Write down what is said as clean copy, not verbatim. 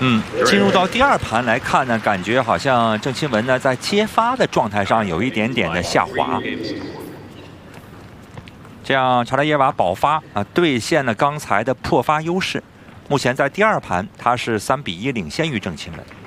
进入到第2盘来看呢，感觉好像郑钦文呢在接发的状态上有一点点的下滑。这样查拉耶娃保发啊，兑现了刚才的破发优势。目前在第2盘，他是3比1领先于郑钦文。